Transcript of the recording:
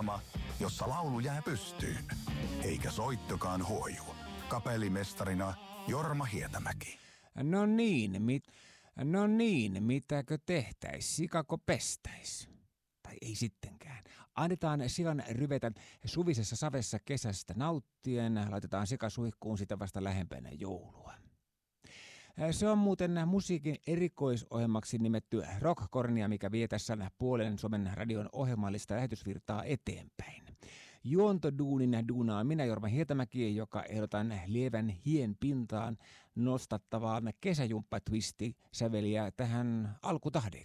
ohjelma, jossa laulu jää pystyyn, eikä soittokaan huoju. Kapellimestarina Jorma Hietämäki. No niin, mitäkö tehtäis, sikako pestäis? Tai ei sittenkään. Annetaan sian ryvetä suvisessa savessa kesästä nauttien, laitetaan sika suihkuun sitä vasta lähempänä joulua. Se on muuten musiikin erikoisohjelmaksi nimetty Rockkornia, mikä vie tässä puolen Suomen radion ohjelmallista lähetysvirtaa eteenpäin. Juontoduunin duunaa minä Jorma Hietämäki, joka ehdotan lievän hien pintaan nostattavaa kesäjumppatwisti säveliä tähän alkutahdeeksi.